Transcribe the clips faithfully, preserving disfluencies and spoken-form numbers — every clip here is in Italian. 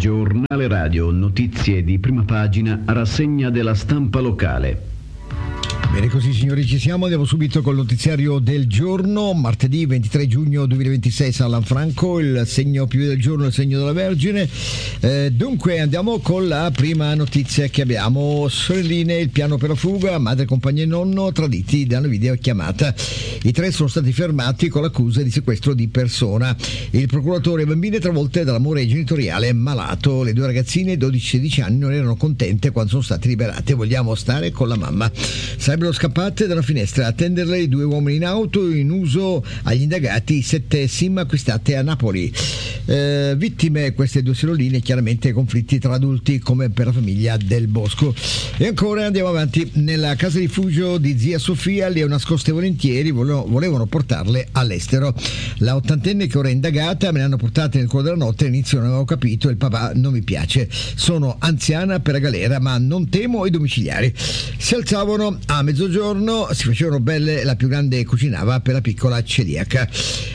Giornale radio, notizie di prima pagina, rassegna della stampa locale. Bene, così signori ci siamo, andiamo subito col notiziario del giorno. Martedì ventitré giugno duemilaventisei, San Lanfranco, il segno più del giorno, il segno della Vergine. Eh, dunque andiamo con la prima notizia che abbiamo. Sorelline, il piano per la fuga, madre, compagna e nonno traditi da una videochiamata. I tre sono stati fermati con l'accusa di sequestro di persona. Il procuratore e bambine travolte dall'amore genitoriale malato. Le due ragazzine, dodici e sedici anni, non erano contente quando sono state liberate. Vogliamo stare con la mamma. Sarebbero scappate da una finestra a attenderle i due uomini in auto, in uso agli indagati sette SIM acquistate a Napoli. Eh, vittime queste due sorelline, chiaramente conflitti tra adulti come per la famiglia Del Bosco. E ancora andiamo avanti. Nella casa rifugio di zia Sofia le ho nascoste volentieri, volevano, volevano portarle all'estero. La ottantenne, che ora è indagata, me le hanno portate nel cuore della notte. All'inizio non avevo capito, il papà non mi piace, sono anziana per la galera ma non temo i domiciliari. Si alzavano a mezzogiorno, si facevano belle, la più grande cucinava per la piccola celiaca.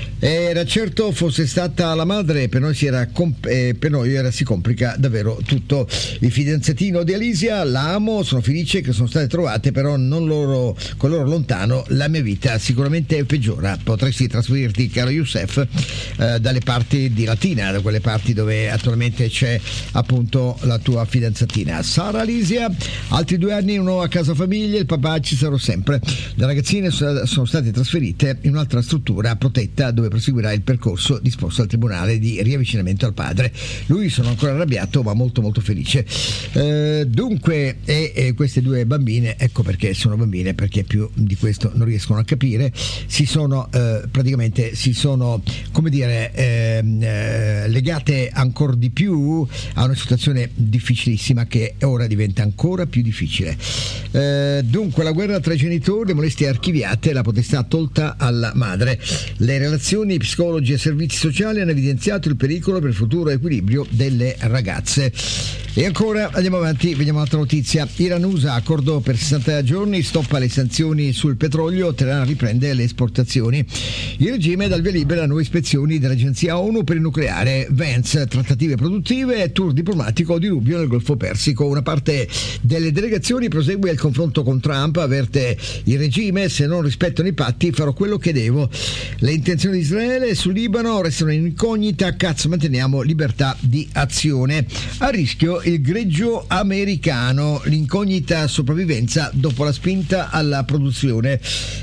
Era certo fosse stata la madre, per noi si era comp- eh, per noi era, si complica davvero tutto. Il fidanzatino di Alisia, la amo, sono felice che sono state trovate, però non loro, con loro lontano la mia vita sicuramente peggiora. Potresti trasferirti, caro Youssef, eh, dalle parti di Latina, da quelle parti dove attualmente c'è appunto la tua fidanzatina. Sara Alisia, altri due anni, uno a casa famiglia, il papà ci sarò sempre. Le ragazzine sono state trasferite in un'altra struttura protetta dove proseguirà il percorso disposto al tribunale di riavvicinamento al padre. Lui sono ancora arrabbiato ma molto molto felice. Eh, dunque e, e queste due bambine, ecco perché sono bambine, perché più di questo non riescono a capire, si sono eh, praticamente si sono come dire eh, eh, legate ancora di più a una situazione difficilissima che ora diventa ancora più difficile. Eh, dunque la guerra tra i genitori, le molestie archiviate, la potestà tolta alla madre. Le relazioni, psicologi e servizi sociali hanno evidenziato il pericolo per il futuro equilibrio delle ragazze. E ancora andiamo avanti, vediamo un'altra notizia. Iran-U S A, accordo per sessanta giorni, stoppa le sanzioni sul petrolio, Teheran riprende le esportazioni. Il regime dà il via libera a nuove ispezioni dell'agenzia ONU per il nucleare. Vance, trattative produttive e tour diplomatico di Rubio nel Golfo Persico. Una parte delle delegazioni prosegue il confronto con Trump, avverte il regime: se non rispettano i patti farò quello che devo. Le intenzioni di Israele sul Libano restano in incognita, cazzo, manteniamo libertà di azione. A rischio il greggio americano, l'incognita sopravvivenza dopo la spinta alla produzione.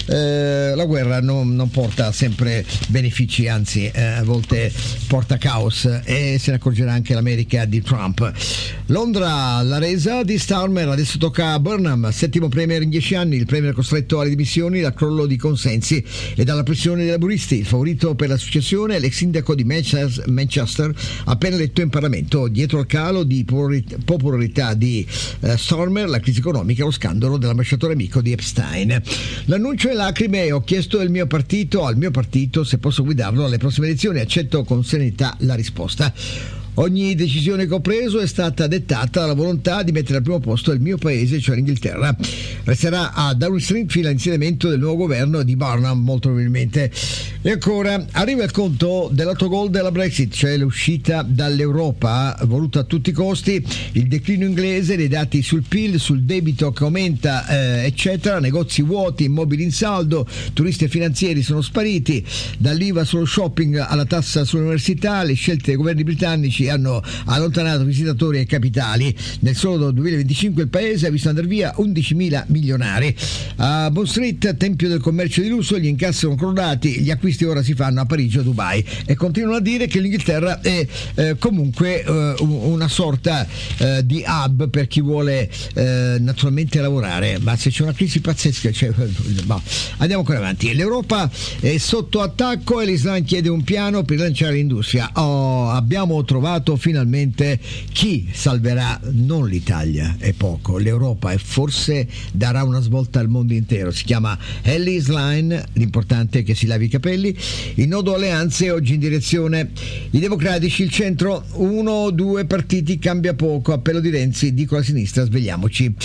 Eh, la guerra non, non porta sempre benefici, anzi eh, a volte porta caos, e se ne accorgerà anche l'America di Trump. Londra, la resa di Starmer, adesso tocca a Burnham, settimo premier in dieci anni, il premier costretto alle dimissioni dal crollo di consensi e dalla pressione dei laburisti. Il favorito per la successione, l'ex sindaco di Manchester, appena eletto in Parlamento. Dietro al calo di popolarità di eh, Starmer, la crisi economica e lo scandalo dell'ambasciatore amico di Epstein. L'annuncio e lacrime: ho chiesto il mio partito, al mio partito se posso guidarlo alle prossime elezioni, accetto con serenità la risposta. Ogni decisione che ho preso è stata dettata dalla volontà di mettere al primo posto il mio paese, cioè l'Inghilterra. Resterà a Downing Street fino all'insediamento del nuovo governo di Burnham, molto probabilmente. E ancora, arriva il conto dell'autogol della Brexit, cioè l'uscita dall'Europa voluta a tutti i costi, il declino inglese, dei dati sul P I L, sul debito che aumenta, eh, eccetera, negozi vuoti, immobili in saldo, turisti e finanzieri sono spariti, dall'I V A sullo shopping alla tassa sull'università, le scelte dei governi britannici hanno allontanato visitatori e capitali. Nel solo duemilaventicinque il paese ha visto andare via undicimila milionari. A Bond Street, tempio del commercio di lusso, gli incassi sono crollati, gli acquisti ora si fanno a Parigi o a Dubai, e continuano a dire che l'Inghilterra è eh, comunque eh, una sorta eh, di hub per chi vuole eh, naturalmente lavorare, ma se c'è una crisi pazzesca, cioè, boh. Andiamo ancora avanti. L'Europa è sotto attacco e l'Islam chiede un piano per rilanciare l'industria. Oh, abbiamo trovato finalmente chi salverà non l'Italia, è poco, l'Europa, e forse darà una svolta al mondo intero. Si chiama Ellie's Line, l'importante è che si lavi i capelli. Il nodo alleanze oggi in direzione i democratici, il centro, uno o due partiti, cambia poco, appello di Renzi, dico alla sinistra svegliamoci.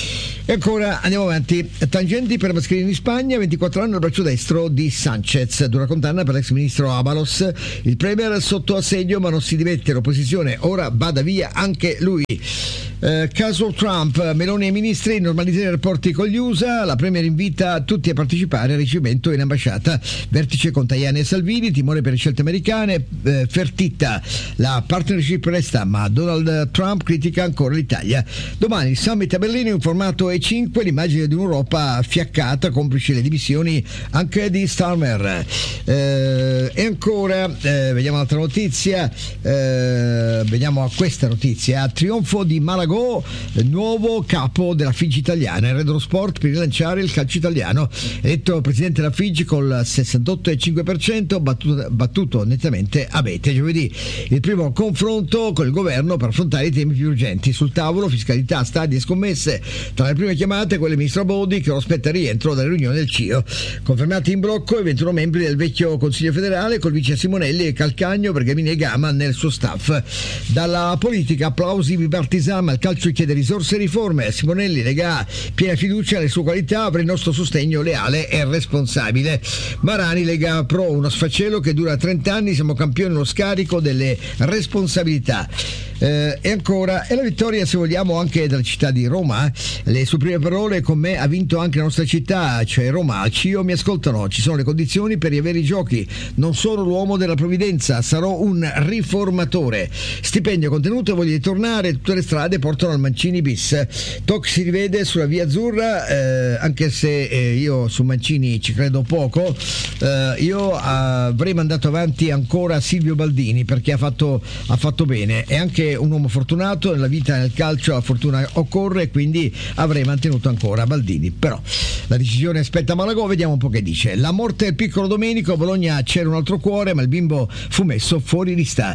E ancora andiamo avanti. Tangenti per Mascherini in Spagna, ventiquattro anni al braccio destro di Sanchez. Dura condanna per l'ex ministro Avalos. Il premier sotto assedio ma non si dimette, l'opposizione ora vada via anche lui. Eh, caso Trump, Meloni e i ministri normalizzare i rapporti con gli U S A, la premier invita tutti a partecipare al ricevimento in ambasciata, vertice con Tajani e Salvini, timore per le scelte americane, eh, Fertitta, la partnership resta ma Donald Trump critica ancora l'Italia. Domani il summit a Berlino in formato E cinque, l'immagine di un'Europa fiaccata, complici le dimissioni anche di Starmer. Eh, e ancora eh, vediamo un'altra notizia, eh, vediamo a questa notizia, trionfo di Malagò, nuovo capo della F I G italiana, il Redro Sport per rilanciare il calcio italiano, eletto presidente della F I G col sessantotto virgola cinque per cento, battuto, battuto nettamente Abete. Giovedì il primo confronto con il governo per affrontare i temi più urgenti. Sul tavolo fiscalità, stadi e scommesse. Tra le prime chiamate quelle del ministro Bodi, che lo aspetta il rientro dalle riunioni del C I O. Confermati in blocco i ventuno membri del vecchio Consiglio federale col vice Simonelli e Calcagno, Bergamini e Gama nel suo staff. Dalla politica applausi bipartisan, ma il calcio chiede risorse e riforme. Simonelli, Lega, piena fiducia nelle sue qualità, avrà il nostro sostegno leale e responsabile. Marani, Lega Pro, uno sfacelo che dura trenta anni, siamo campioni nello scarico delle responsabilità. Eh, e ancora, è la vittoria, se vogliamo, anche della città di Roma. Le sue prime parole: con me ha vinto anche la nostra città, cioè Roma. Al C I O mi ascoltano, ci sono le condizioni per riavere i giochi. Non sono l'uomo della provvidenza, sarò un riformatore. Stipendio contenuto, voglio ritornare, tutte le strade portano al Mancini bis. Toc si rivede sulla via azzurra, eh, anche se eh, io su Mancini ci credo poco. Eh, io avrei mandato avanti ancora Silvio Baldini, perché ha fatto, ha fatto bene, è anche un uomo fortunato nella vita e nel calcio, la fortuna occorre, quindi avrei mantenuto ancora Baldini. Però la decisione spetta a Malagò, vediamo un po' che dice. La morte del piccolo Domenico, a Bologna c'era un altro cuore, ma il bimbo fu messo fuori lista.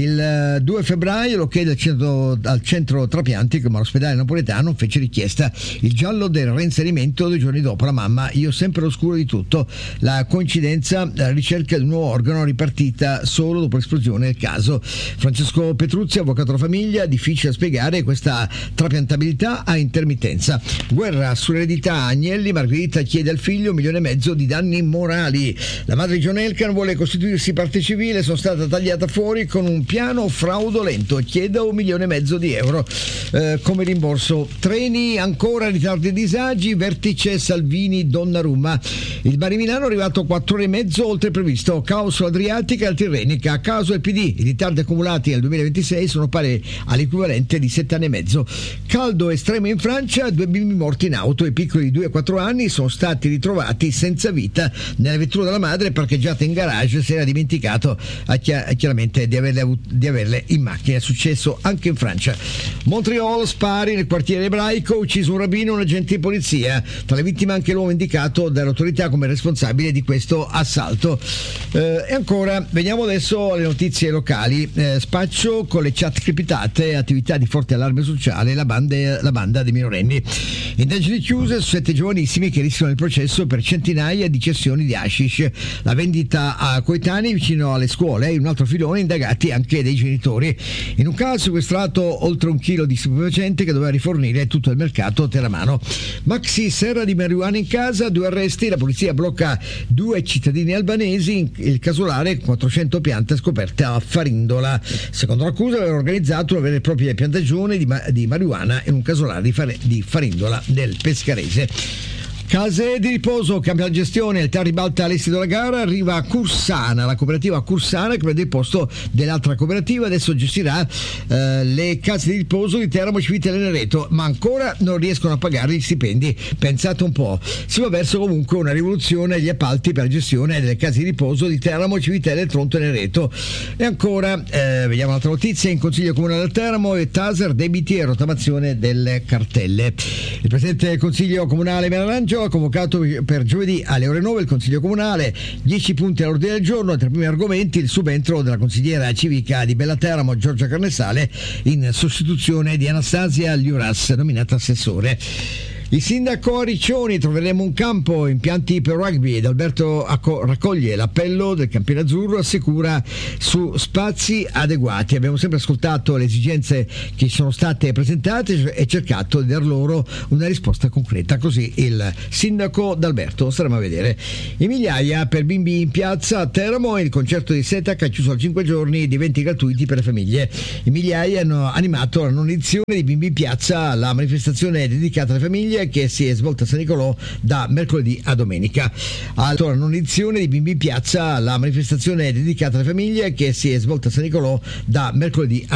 Il due febbraio lo chiede al centro, al centro trapianti, ma l'ospedale napoletano fece richiesta il giallo del reinserimento due giorni dopo. La mamma: io sempre all'oscuro di tutto, la coincidenza, la ricerca di un nuovo organo ripartita solo dopo l'esplosione del caso. Francesco Petruzzi, avvocato della famiglia, difficile spiegare questa trapiantabilità a intermittenza. Guerra sull'eredità, Agnelli, Margherita chiede al figlio un milione e mezzo di danni morali. La madre di John Elkann vuole costituirsi parte civile, sono stata tagliata fuori con un piano fraudolento, chiede un milione e mezzo di euro eh, come rimborso. Treni ancora ritardi e disagi, vertice Salvini Donnarumma. Il Bari Milano è arrivato quattro ore e mezzo oltre previsto, caos sull'Adriatica e al Tirrenica. A caso del P D, i ritardi accumulati nel duemilaventisei sono pari all'equivalente di sette anni e mezzo. Caldo estremo in Francia, due bimbi morti in auto, i piccoli di due e quattro anni sono stati ritrovati senza vita nella vettura della madre parcheggiata in garage, si era dimenticato chiaramente di averle, avut- di averle in macchina. È successo anche in Francia. Montreal, spari nel quartiere ebraico, ucciso un rabbino e un agente di polizia. Tra le vittime anche l'uomo indicato dall'autorità come responsabile di questo assalto. Eh, e ancora, veniamo adesso alle notizie locali. Eh, spaccio con le chat criptate, attività di forte allarme sociale, la, bande, la banda dei minorenni. Indagini chiuse su sette giovanissimi che rischiano il processo per centinaia di cessioni di hashish. La vendita a coetanei vicino alle scuole, in un altro filone indagati anche dei genitori. In un caso sequestrato oltre un chilo di stupefacente che doveva rifornire tutto il mercato teramano. Maxi serra di marijuana in casa, due arresti, la polizia blocca due cittadini albanesi, il casolare quattrocento piante scoperte a Farindola. Secondo l'accusa avevano organizzato una vera e propria piantagione di, ma- di marijuana in un casolare di, Fare- di Farindola nel Pescarese. Case di riposo, cambia la gestione, il TAR ribalta all'esito della gara, arriva a Cursana, la cooperativa Cursana che prende il posto dell'altra cooperativa, adesso gestirà eh, le case di riposo di Teramo, Civitella e Nereto, ma ancora non riescono a pagare gli stipendi, pensate un po'. Si va verso comunque una rivoluzione agli appalti per la gestione delle case di riposo di Teramo, Civitella, Tronto e Nereto. E ancora, eh, vediamo un'altra notizia, in Consiglio Comunale del Teramo e Taser, debiti e rottamazione delle cartelle. Il Presidente del Consiglio Comunale Melanangio ha convocato per giovedì alle ore nove il Consiglio Comunale, dieci punti all'ordine del giorno. Tra i primi argomenti il subentro della consigliera civica di Bella Teramo Giorgia Carnesale in sostituzione di Anastasia Liuras, nominata assessore. Il sindaco a Riccioni, troveremo un campo, impianti per rugby ed Alberto Acco- raccoglie l'appello del campione azzurro, assicura su spazi adeguati. Abbiamo sempre ascoltato le esigenze che sono state presentate e cercato di dar loro una risposta concreta, così il sindaco D'Alberto. Staremo a vedere. In migliaia per bimbi in piazza a Teramo, il concerto di Setac ha chiuso a cinque giorni di eventi gratuiti per le famiglie. In migliaia hanno animato la non edizione di Bimbi in piazza, la manifestazione dedicata alle famiglie che si è svolta a San Nicolò da mercoledì a domenica. Altra non edizione di Bimbi in piazza, la manifestazione dedicata alle famiglie che si è svolta a San Nicolò da mercoledì a